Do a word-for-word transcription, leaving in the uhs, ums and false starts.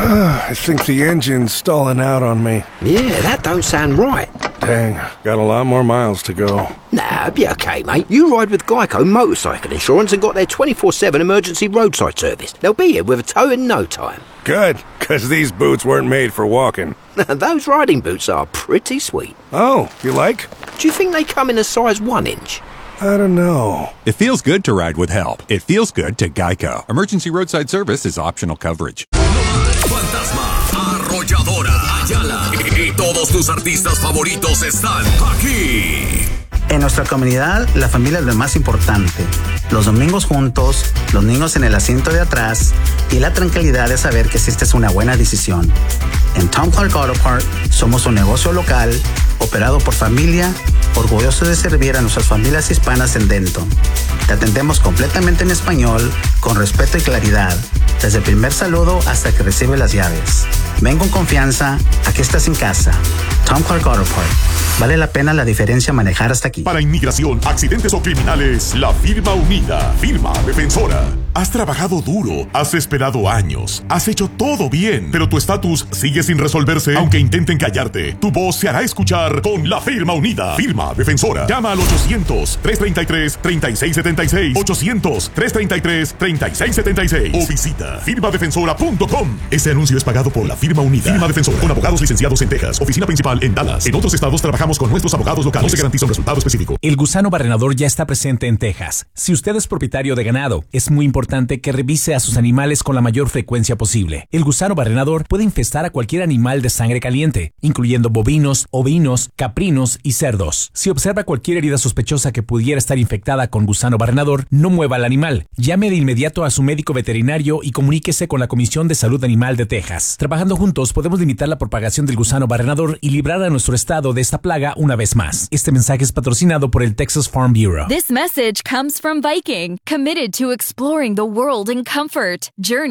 I think the engine's stalling out on me. Yeah, that don't sound right. Dang, got a lot more miles to go. Nah, it'll be okay, mate. You ride with Geico Motorcycle Insurance and got their twenty-four seven emergency roadside service. They'll be here with a tow in no time. Good, because these boots weren't made for walking. Those riding boots are pretty sweet. Oh, you like? Do you think they come in a size one inch? I don't know. It feels good to ride with help. It feels good to Geico. Emergency roadside service is optional coverage. Fantasma, Arrolladora, Ayala y todos tus artistas favoritos están aquí. En nuestra comunidad, la familia es lo más importante. Los domingos juntos, los niños en el asiento de atrás y la tranquilidad de saber que esta es una buena decisión. En Tom Clark Auto Parts somos un negocio local, operado por familia, orgulloso de servir a nuestras familias hispanas en Denton. Te atendemos completamente en español, con respeto y claridad, desde el primer saludo hasta que recibe las llaves. Ven con confianza, aquí estás en casa. Tom Clark Auto Parts. Vale la pena la diferencia manejar hasta aquí. Para inmigración, accidentes o criminales, la firma unida, firma defensora. Has trabajado duro, has esperado años, has hecho todo bien, pero tu estatus sigue sin resolverse, aunque intenten callarte. Tu voz se hará escuchar con la firma unida, firma defensora. Llama al ochocientos, trescientos treinta y tres, treinta y seis setenta y seis, ochocientos, trescientos treinta y tres, treinta y seis setenta y seis o visita firma defensora punto com. Este anuncio es pagado por la firma unida, firma defensora, con abogados licenciados en Texas, oficina principal en Dallas. En otros estados trabajamos con nuestros abogados locales. No se garantiza un resultado específico. El gusano barrenador ya está presente en Texas. Si usted es propietario de ganado, es muy importante que revise a sus animales con la mayor frecuencia posible. El gusano barrenador puede infestar a cualquier animal de sangre caliente, incluyendo bovinos, ovinos, caprinos y cerdos. Si observa cualquier herida sospechosa que pudiera estar infectada con gusano barrenador, no mueva al animal. Llame de inmediato a su médico veterinario y comuníquese con la Comisión de Salud Animal de Texas. Trabajando juntos podemos limitar la propagación del gusano barrenador y librar a nuestro estado de esta plaga una vez más. Este mensaje es patrocinado por el Texas Farm Bureau. This message comes from Viking, committed to exploring the world in comfort. Journey